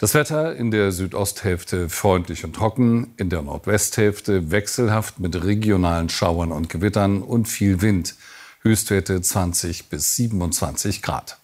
Das Wetter in der Südosthälfte freundlich und trocken, in der Nordwesthälfte wechselhaft mit regionalen Schauern und Gewittern und viel Wind. Höchstwerte 20 bis 27 Grad.